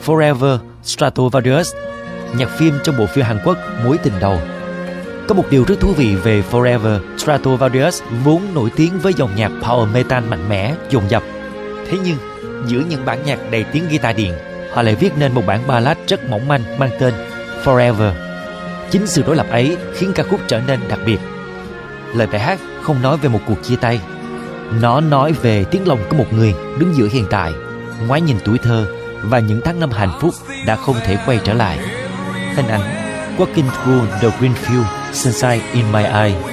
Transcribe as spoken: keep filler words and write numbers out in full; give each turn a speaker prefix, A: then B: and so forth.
A: Forever Stratovarius, nhạc phim trong bộ phim Hàn Quốc Mối Tình Đầu. Có một điều rất thú vị về Forever Stratovarius vốn nổi tiếng với dòng nhạc power metal mạnh mẽ, dồn dập. Thế nhưng, giữa những bản nhạc đầy tiếng guitar điện, họ lại viết nên một bản ballad rất mỏng manh mang tên Forever. Chính sự đối lập ấy khiến ca khúc trở nên đặc biệt. Lời bài hát không nói về một cuộc chia tay. Nó nói về tiếng lòng của một người đứng giữa hiện tại, ngoái nhìn tuổi thơ và những tháng năm hạnh phúc đã không thể quay trở lại. Hình ảnh Walking through the green field, sunshine in my eye.